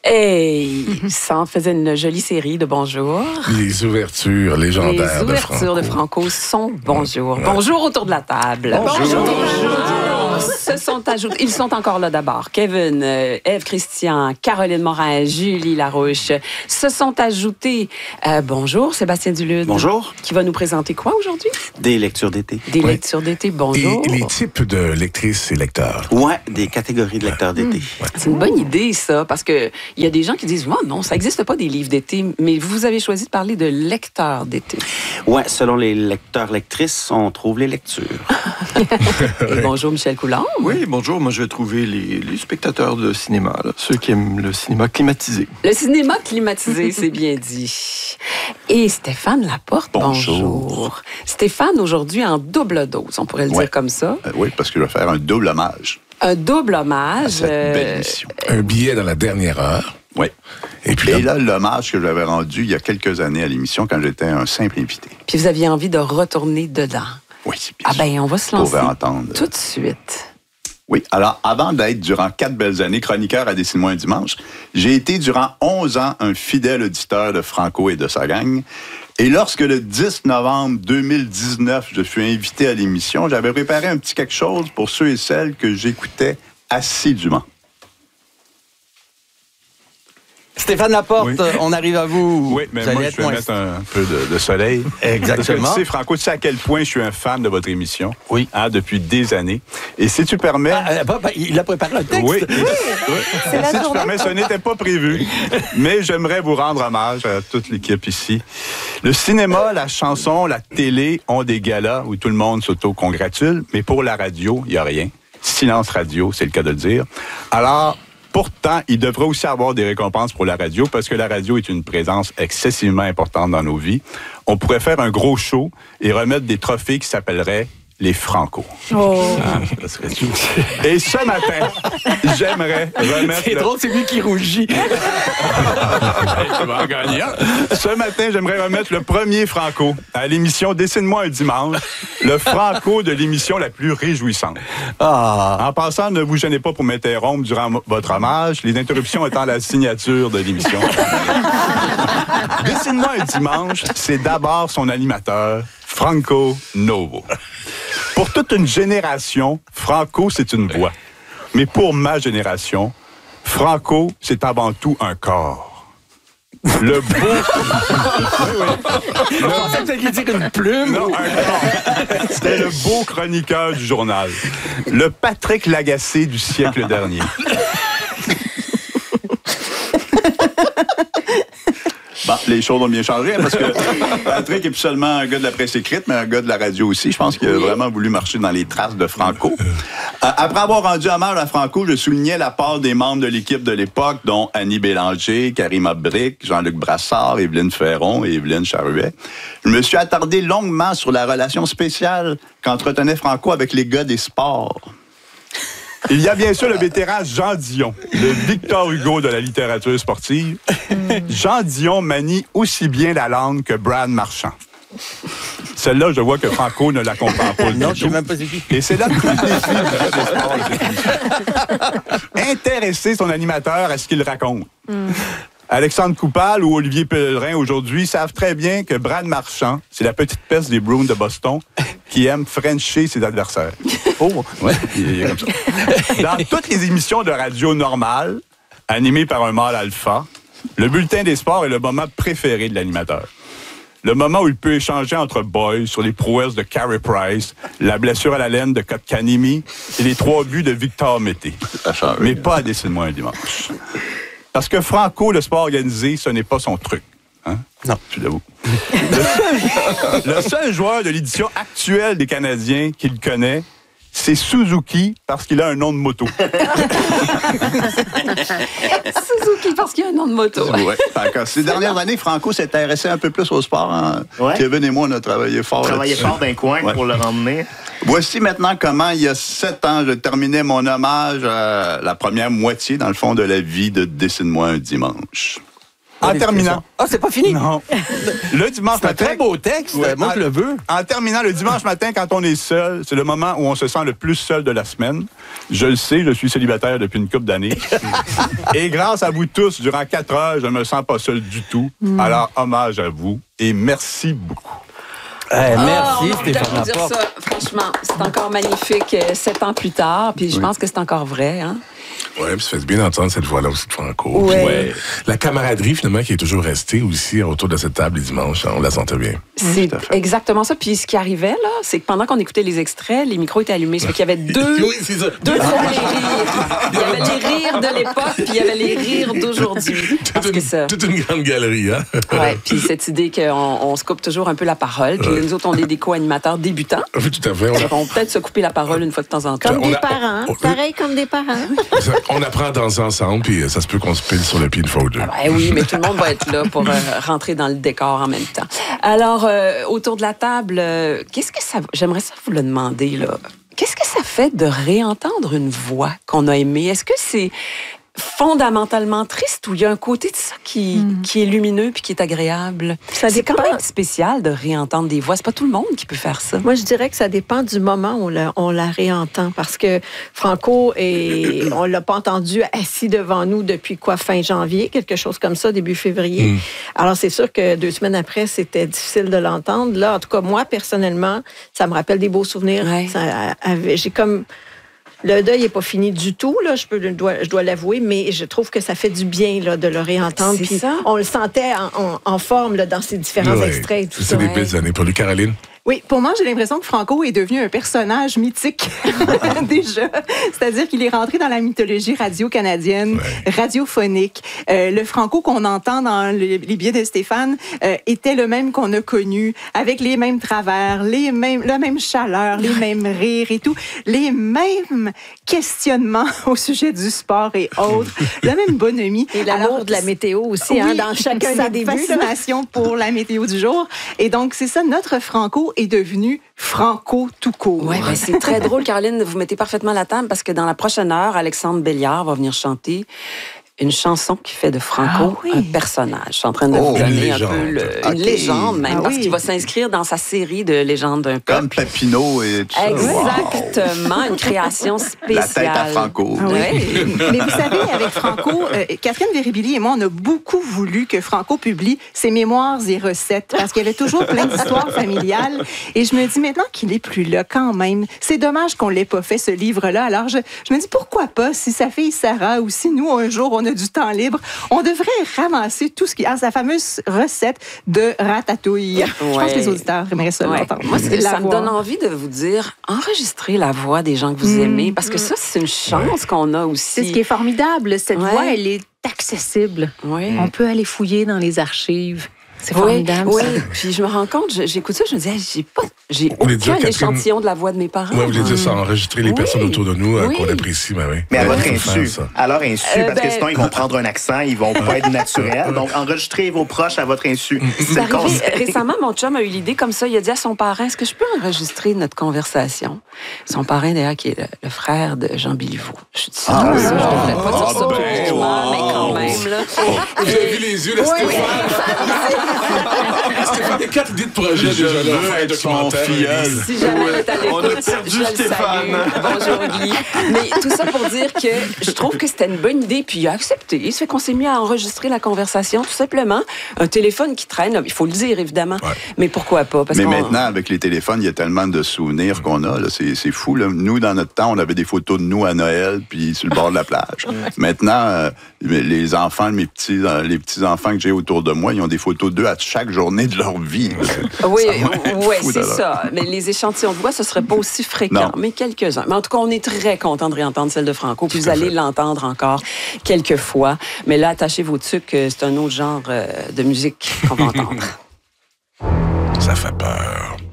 Hey, ça en faisait une jolie série de bonjour. Les ouvertures légendaires Les ouvertures de Franco sont bonjour. Bonjour autour de la table. Bonjour. Ils sont encore là d'abord. Kevin, Ève Christian, Caroline Morin, Julie Larouche se sont ajoutés. Bonjour, Sébastien Dulude. Bonjour. Qui va nous présenter quoi aujourd'hui? Des lectures d'été. Des lectures d'été, bonjour. Et les types de lectrices et lecteurs. Ouais, des catégories de lecteurs d'été. C'est une bonne idée, ça, parce que il y a des gens qui disent non, ça n'existe pas des livres d'été, mais vous avez choisi de parler de lecteurs d'été. Ouais, selon les lecteurs-lectrices, on trouve les lectures. Et bonjour, Michel Coulombe. Oui, bonjour. Moi, je vais trouver les spectateurs de cinéma, là, ceux qui aiment le cinéma climatisé. Le cinéma climatisé, c'est bien dit. Et Stéphane Laporte, bonjour. Stéphane, aujourd'hui, en double dose, on pourrait le dire comme ça. Oui, parce que je vais faire un double hommage. Un double hommage. À cette belle émission. Un billet dans la dernière heure. Oui. Et puis là, l'hommage que j'avais rendu il y a quelques années à l'émission quand j'étais un simple invité. Puis vous aviez envie de retourner dedans. Oui, bien sûr. Ah ben, on va se lancer entendre. tout de suite. Oui, alors avant d'être durant 4 belles années chroniqueur à Dessine-moi un dimanche, j'ai été durant 11 ans un fidèle auditeur de Franco et de sa gang. Et lorsque le 10 novembre 2019, je fus invité à l'émission, j'avais préparé un petit quelque chose pour ceux et celles que j'écoutais assidûment. Stéphane Laporte, oui. On arrive à vous. Oui, mais moi, je vais mettre un peu de soleil. Exactement. Parce que, tu sais, Franco, tu sais à quel point je suis un fan de votre émission. Oui. Depuis des années. Et si tu permets... il a préparé un texte. Oui. Si tu permets, ce n'était pas prévu. Mais j'aimerais vous rendre hommage à toute l'équipe ici. Le cinéma, la chanson, la télé ont des galas où tout le monde s'auto-congratule. Mais pour la radio, il n'y a rien. Silence radio, c'est le cas de le dire. Alors... Pourtant, il devrait aussi avoir des récompenses pour la radio parce que la radio est une présence excessivement importante dans nos vies. On pourrait faire un gros show et remettre des trophées qui s'appelleraient les Franco. Oh. Ça serait tout. Et ce matin, j'aimerais remettre... C'est drôle, c'est lui qui rougit. Tu vas en gagner. Ce matin, j'aimerais remettre le premier Franco à l'émission Dessine-moi un dimanche, le Franco de l'émission la plus réjouissante. En passant, ne vous gênez pas pour m'interrompre durant votre hommage, les interruptions étant la signature de l'émission. Dessine-moi un dimanche, c'est d'abord son animateur, Franco Novo. Pour toute une génération, Franco, c'est une voix. Mais pour ma génération, Franco, c'est avant tout un corps. Le beau... Je pensais que tu allais dire une plume. Non, un corps. C'était le beau chroniqueur du journal. Le Patrick Lagacé du siècle dernier. Bon, les choses ont bien changé parce que Patrick est plus seulement un gars de la presse écrite, mais un gars de la radio aussi. Je pense qu'il a vraiment voulu marcher dans les traces de Franco. Après avoir rendu hommage à Franco, je soulignais la part des membres de l'équipe de l'époque, dont Annie Bélanger, Karima Brick, Jean-Luc Brassard, Évelyne Ferron et Évelyne Charruet. Je me suis attardé longuement sur la relation spéciale qu'entretenait Franco avec les gars des sports. Il y a bien sûr le vétéran Jean Dion, le Victor Hugo de la littérature sportive. Jean Dion manie aussi bien la langue que Brad Marchand. Celle-là, je vois que Franco ne la comprend pas. Non, je ne sais même pas c'est qui. Et c'est là tout le défi du gars des sports de cette émission. Intéresser son animateur à ce qu'il raconte. Alexandre Coupal ou Olivier Pellerin, aujourd'hui, savent très bien que Brad Marchand, c'est la petite peste des Bruins de Boston qui aime frencher ses adversaires. Oh, ouais, il est comme ça. Dans toutes les émissions de radio normales, animées par un mâle alpha, le bulletin des sports est le moment préféré de l'animateur. Le moment où il peut échanger entre boys sur les prouesses de Carey Price, la blessure à la laine de Kotkaniemi et les 3 buts de Victor Mété. Mais pas à Dessine-moi un dimanche. Parce que Franco, le sport organisé, ce n'est pas son truc. Hein? Non. Je l'avoue. Le seul joueur de l'édition actuelle des Canadiens qu'il connaît, c'est Suzuki parce qu'il a un nom de moto. Suzuki parce qu'il a un nom de moto. Ouais. Ces dernières années, Franco s'est intéressé un peu plus au sport. Hein? Ouais. Kevin et moi, on a travaillé fort. Travaillé fort d'un coin pour le ramener. Voici maintenant comment, il y a 7 ans, je terminais mon hommage à la première moitié, dans le fond, de la vie de Dessine-moi un dimanche. En terminant. Ah, c'est pas fini? Non. Le dimanche C'est un matin. très beau texte. Ouais, Moi, je le veux. En terminant, le dimanche matin, quand on est seul, c'est le moment où on se sent le plus seul de la semaine. Je le sais, je suis célibataire depuis une couple d'années. Et grâce à vous tous, durant 4 heures, je ne me sens pas seul du tout. Alors, hommage à vous et merci beaucoup. Merci, on Stéphane peut vous dire Laporte. ça. Franchement, c'est encore magnifique 7 ans plus tard. Puis je pense que c'est encore vrai. Hein? Oui, puis ça fait du bien d'entendre cette voix-là aussi de Franco. Ouais. Puis, la camaraderie, finalement, qui est toujours restée aussi autour de cette table les dimanches, on la sentait bien. C'est exactement ça. Puis ce qui arrivait, là, c'est que pendant qu'on écoutait les extraits, les micros étaient allumés. Ça fait qu'il y avait deux fois les rires. Il y avait les rires de l'époque, puis il y avait les rires d'aujourd'hui. Toute une grande galerie, hein? Oui, puis cette idée qu'on se coupe toujours un peu la parole. Puis nous autres, on est des co-animateurs débutants. Oui, tout à fait. On peut peut-être se couper la parole une fois de temps en temps. Comme des parents. Pareil comme des parents. On apprend à danser ensemble, puis ça se peut qu'on se pile sur le pied une fois ou deux. Ben oui, mais tout le monde va être là pour rentrer dans le décor en même temps. Alors, autour de la table, qu'est-ce que ça... J'aimerais ça vous le demander, là. Qu'est-ce que ça fait de réentendre une voix qu'on a aimée? Est-ce que c'est fondamentalement triste ou il y a un côté de ça qui est lumineux puis qui est agréable? C'est quand même spécial de réentendre des voix. C'est pas tout le monde qui peut faire ça. Moi, je dirais que ça dépend du moment où on la réentend. Parce que Franco, on l'a pas entendu assis devant nous depuis fin janvier, quelque chose comme ça, début février. Alors, c'est sûr que 2 semaines après, c'était difficile de l'entendre. Là, en tout cas, moi, personnellement, ça me rappelle des beaux souvenirs. Ouais. J'ai comme... Le deuil n'est pas fini du tout, là, je dois l'avouer, mais je trouve que ça fait du bien là, de le réentendre. C'est Puis ça. on le sentait en forme là, dans ces différents extraits. Tout C'est ça. des belles années. Pour lui, Caroline? Oui, pour moi, j'ai l'impression que Franco est devenu un personnage mythique déjà. C'est-à-dire qu'il est rentré dans la mythologie radio-canadienne, radiophonique. Le Franco qu'on entend dans les billets de Stéphane était le même qu'on a connu, avec les mêmes travers, la même chaleur, les mêmes rires et tout, les mêmes questionnements au sujet du sport et autres, la même bonhomie. Et l'amour de la météo aussi, hein, dans chacun des débuts. Fascination pour la météo du jour. Et donc, c'est ça, notre Franco est devenu Franco tout court. Oui, ben c'est très drôle, Caroline. Vous mettez parfaitement la table parce que dans la prochaine heure, Alexandre Béliard va venir chanter une chanson qui fait de Franco un personnage. Je suis en train de vous donner un peu une légende même, parce qu'il va s'inscrire dans sa série de légendes d'un peuple. Comme Papineau et tout ça. Exactement, une création spéciale. La tête à Franco. Oui. Mais vous savez, avec Franco, Catherine Véribili et moi, on a beaucoup voulu que Franco publie ses mémoires et recettes, parce qu'il y avait toujours plein d'histoires familiales. Et je me dis, maintenant qu'il est plus là, quand même, c'est dommage qu'on l'ait pas fait, ce livre-là. Alors, je me dis, pourquoi pas, si sa fille Sarah ou si nous, un jour, on a du temps libre, on devrait ramasser tout ce qui a sa fameuse recette de ratatouille. Je pense que les auditeurs aimeraient ça l'entendre. Moi, ça me donne envie de vous dire, enregistrez la voix des gens que vous aimez, parce que ça, c'est une chance qu'on a aussi. C'est ce qui est formidable. Cette voix, elle est accessible. On peut aller fouiller dans les archives. C'est formidable. Oui, puis je me rends compte, j'écoute ça, je me dis, j'ai aucun échantillon de la voix de mes parents. Oui, vous voulez dire ça, enregistrer les personnes autour de nous qu'on apprécie, ben oui. Mais à votre insu. À leur insu, parce que sinon, ils vont prendre un accent, ils vont pas être naturels. Donc, enregistrez vos proches à votre insu. C'est arrivé, récemment, mon chum a eu l'idée comme ça. Il a dit à son parrain, est-ce que je peux enregistrer notre conversation? Son parrain, d'ailleurs, qui est le frère de Jean Béliveau. Je dis, ça, je devrais pas dire ça publiquement, mais quand même, là. Vous avez vu les yeux de Stéphane? Stéphane, des 4 idées de projet déjà là. Un documentaire. Si jamais il est à l'écoute, on a perdu je le Stéphane. salue. Bonjour Guy. Mais tout ça pour dire que je trouve que c'était une bonne idée, puis il a accepté. Ça fait qu'on s'est mis à enregistrer la conversation, tout simplement. Un téléphone qui traîne, il faut le dire évidemment, mais pourquoi pas? Parce mais maintenant, avec les téléphones, il y a tellement de souvenirs qu'on a. Là. C'est fou. Là. Nous, dans notre temps, on avait des photos de nous à Noël, puis sur le bord de la plage. Maintenant, les enfants, les petits-enfants que j'ai autour de moi, ils ont des photos d'eux à chaque journée de leur vie. Oui, c'est ça. Mais les échantillons de voix, ce ne serait pas aussi fréquent, mais quelques-uns. Mais en tout cas, on est très content de réentendre celle de Franco, puis vous allez l'entendre encore quelques fois. Mais là, attachez vos tucs, c'est un autre genre de musique qu'on va entendre. Ça fait peur.